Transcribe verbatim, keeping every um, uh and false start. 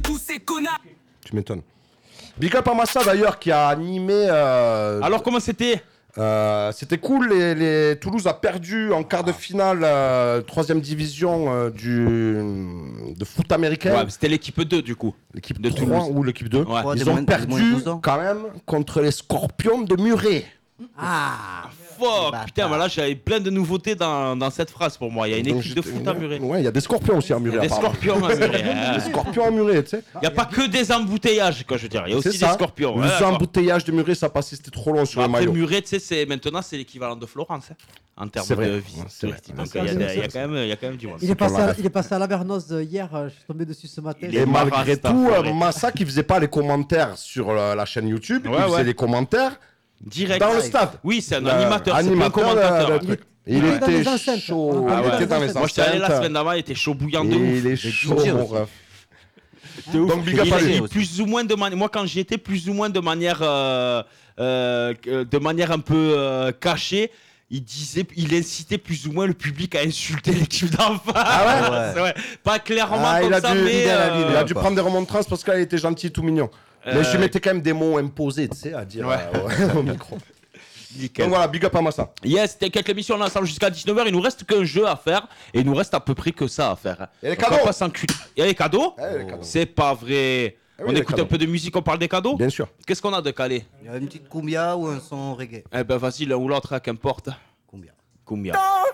tous ces connards. Tu m'étonnes. Big up à Massa d'ailleurs qui a animé. Euh, Alors comment c'était? euh, C'était cool. Les, les... Toulouse a perdu en quart de finale, euh, troisième division euh, du de foot américain. Ouais, c'était l'équipe deux du coup. L'équipe de trois Toulouse. ou l'équipe deux. Ouais. Ils des ont moins- des perdu moins de douze ans. quand même contre les Scorpions de Muret. Ah, Fuck, bâtard. putain, bah là j'avais plein de nouveautés dans, dans cette phrase pour moi. Il y a une Donc, équipe de j'étais- foot à Muret. Ouais, il y a des Scorpions aussi à Il y Muret. a des apparemment. scorpions à Muret. Des Scorpions à Muret, tu sais. Il n'y a pas que des embouteillages, quoi, je veux dire. Il y a aussi C'est des ça. scorpions. Le Ouais, d'accord. embouteillage de Muret, ça passait, c'était trop long sur le Après, maillot. Muret, tu sais, c'est- maintenant c'est l'équivalent de Florence hein, en termes C'est vrai. de vie Ouais, c'est vrai. touristique. Donc Ouais, il y, a c'est des- vrai, il y a c'est quand même- il y a quand même du monde. Il est, passé comme la à, ref. il est passé à l'Abernoz euh, hier, euh, je suis tombé dessus ce matin. Il Et est malgré marrant, cet tout, enfoiré. euh, Massa qui faisait pas les commentaires sur euh, la chaîne YouTube, Ouais, il faisait ouais. les commentaires Direct. dans le stade. Oui, c'est un Euh, animateur, c'est pas un animateur, commentateur. euh, hein. le truc. il Il était dans les était enceintes. chaud. Ah Il ouais. était dans les Moi j'étais allé la enceintes. semaine d'avant, il était chaud bouillant de Et ouf. il est chaud, D J mon aussi. ref. De ouf. Donc, big up il à a lui dit aussi. plus ou moins de manière. Moi, quand j'y étais, plus ou moins de manière, euh, euh, euh, de manière un peu euh, cachée. Il disait, il incitait plus ou moins le public à insulter l'équipe d'en face. Ah ouais C'est vrai. Pas clairement Ah, comme il a ça, dû, mais il a, euh, il a dû quoi. prendre des remontrances parce qu'il était gentil et tout mignon. Mais Euh, je lui mettais quand même des mots imposés, tu sais, à dire Ouais. euh, ouais, au micro. nickel. Donc voilà, big up à Massa. Yes, c'était quelques émissions là, ensemble jusqu'à dix-neuf heures. Il nous reste qu'un jeu à faire et il nous reste à peu près que ça à faire. Et les Donc, on cadeaux. va pas s'enculer. Il y a les cadeaux Eh, les cadeaux. C'est pas vrai. Eh oui, On les écoute cadeaux. un peu de musique, on parle des cadeaux. Bien sûr. Qu'est-ce qu'on a de calé? Il y a une petite cumbia ou un son reggae. Eh ben vas-y, l'un ou l'autre, hein, qu'importe. Cumbia. Combien? Dans